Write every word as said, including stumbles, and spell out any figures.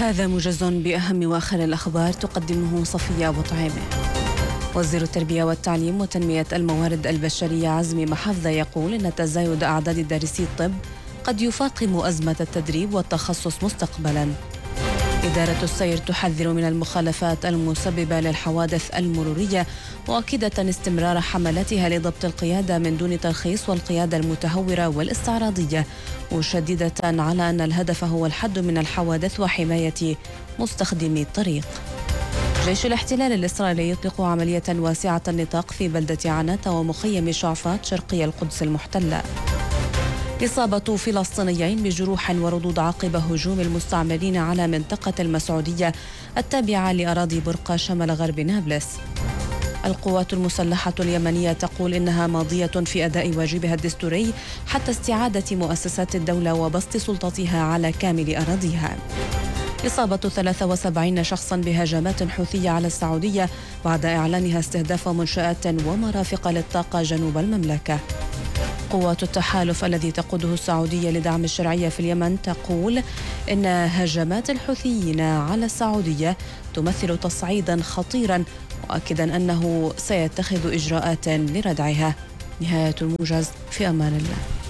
هذا موجز بأهم وآخر الأخبار تقدمه صفية أبو طعيمة. وزير التربية والتعليم وتنمية الموارد البشرية عزمي محافظة يقول إن تزايد أعداد دارسي الطب قد يفاقم أزمة التدريب والتخصص مستقبلاً. إدارة السير تحذر من المخالفات المسببة للحوادث المرورية، مؤكدة استمرار حملاتها لضبط القيادة من دون ترخيص والقيادة المتهورة والاستعراضية، مشددة على أن الهدف هو الحد من الحوادث وحماية مستخدمي الطريق. جيش الاحتلال الإسرائيلي يطلق عملية واسعة النطاق في بلدة عناتة ومخيم شعفات شرقي القدس المحتلة. إصابة فلسطينيين بجروح وردود عقب هجوم المستعمرين على منطقة المسعودية التابعة لأراضي برقة شمال غرب نابلس. القوات المسلحة اليمنية تقول إنها ماضية في أداء واجبها الدستوري حتى استعادة مؤسسات الدولة وبسط سلطتها على كامل أراضيها. إصابة ثلاثة وسبعين شخصا بهجمات حوثية على السعودية بعد إعلانها استهداف منشآت ومرافق للطاقة جنوب المملكة. قوات التحالف الذي تقوده السعودية لدعم الشرعية في اليمن تقول إن هجمات الحوثيين على السعودية تمثل تصعيدا خطيرا، مؤكدا أنه سيتخذ إجراءات لردعها. نهاية الموجز، في أمان الله.